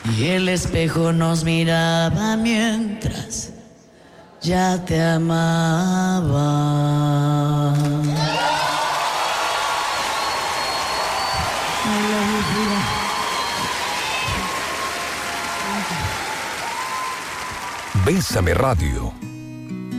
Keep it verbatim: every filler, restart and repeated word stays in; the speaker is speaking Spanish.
Y el espejo nos miraba mientras ya te amaba. Bésame Radio.